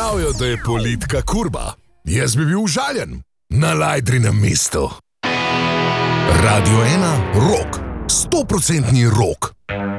Pravijo, da je politika kurba. Jaz bi bil užaljen. Na Lajdrinem mestu. Radio 1, Rock. 100% rock.